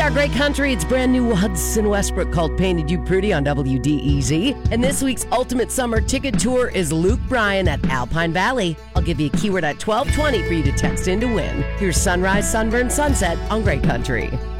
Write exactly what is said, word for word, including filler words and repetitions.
are Great Country. It's brand new Hudson Westbrook called Painted You Pretty on W D E Z. And this week's Ultimate Summer Ticket Tour is Luke Bryan at Alpine Valley. I'll give you a keyword at twelve twenty for you to text in to win. Here's Sunrise, Sunburn, Sunset on Great Country.